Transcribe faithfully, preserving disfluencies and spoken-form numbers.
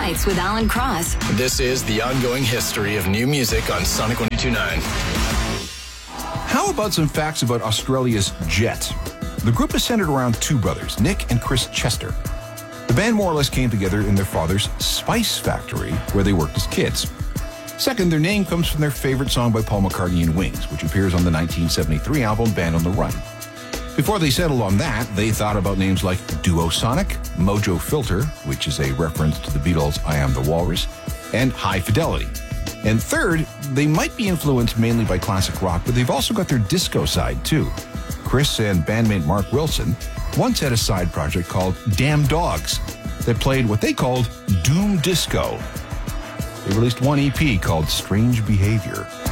Nights with Alan Cross. This is the ongoing history of new music on Sonic one oh two point nine. How about some facts about Australia's Jet? The group is centered around two brothers, Nick and Chris Chester. The band more or less came together in their father's spice factory, where they worked as kids. Second, their name comes from their favorite song by Paul McCartney and Wings, which appears on the nineteen seventy-three album Band on the Run. Before they settled on that, they thought about names like Duosonic, Mojo Filter, which is a reference to the Beatles' I Am the Walrus, and High Fidelity. And third, they might be influenced mainly by classic rock, but they've also got their disco side too. Chris and bandmate Mark Wilson once had a side project called Damn Dogs that played what they called Doom Disco. They released one E P called Strange Behavior.